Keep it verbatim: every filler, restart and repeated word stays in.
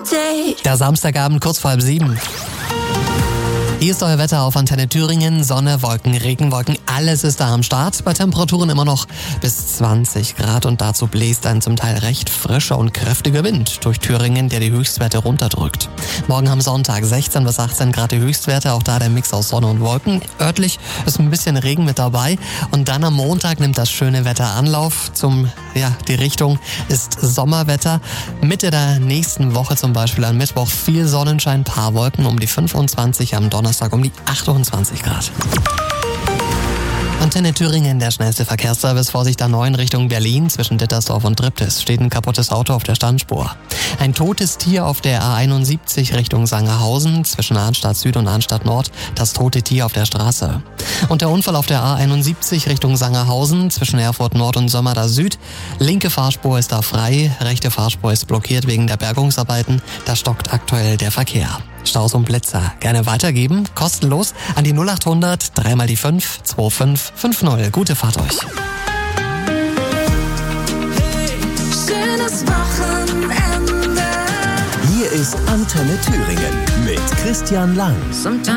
Der Samstagabend kurz vor halb sieben. Hier ist euer Wetter auf Antenne Thüringen. Sonne, Wolken, Regenwolken, alles ist da am Start. Bei Temperaturen immer noch bis zwanzig Grad und dazu bläst ein zum Teil recht frischer und kräftiger Wind durch Thüringen, der die Höchstwerte runterdrückt. Morgen am Sonntag sechzehn bis achtzehn Grad die Höchstwerte, auch da der Mix aus Sonne und Wolken. Örtlich ist ein bisschen Regen mit dabei und dann am Montag nimmt das schöne Wetter Anlauf. Zum, ja, die Richtung ist Sommerwetter. Mitte der nächsten Woche zum Beispiel am Mittwoch viel Sonnenschein, paar Wolken um die fünfundzwanzig, am Donnerstag um die achtundzwanzig Grad. Antenne Thüringen, der schnellste Verkehrsservice. Vorsicht A neun Richtung Berlin. Zwischen Dittersdorf und Triptis steht ein kaputtes Auto auf der Standspur. Ein totes Tier auf der A einundsiebzig Richtung Sangerhausen. Zwischen Arnstadt Süd und Arnstadt Nord das tote Tier auf der Straße. Und der Unfall auf der A einundsiebzig Richtung Sangerhausen. Zwischen Erfurt Nord und Sömmerda Süd. Linke Fahrspur ist da frei. Rechte Fahrspur ist blockiert wegen der Bergungsarbeiten. Da stockt aktuell der Verkehr. Staus und Blitzer gerne weitergeben, kostenlos an die null acht hundert, dreimal die fünf, zwei fünf fünf null. Gute Fahrt euch. Hey, schönes Wochenende. Hier ist Antenne Thüringen mit Christian Lang.